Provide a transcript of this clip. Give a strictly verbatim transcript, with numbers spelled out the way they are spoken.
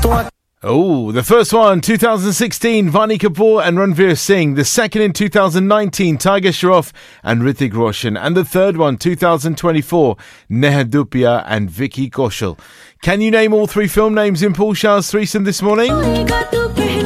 Oh, the first one, two thousand sixteen, Vani Kapoor and Ranveer Singh. The second in two thousand nineteen, Tiger Shroff and Hrithik Roshan. And the third one, two thousand twenty-four, Neha Dhupia and Vicky Kaushal. Can you name all three film names in Paul Shah's threesome this morning?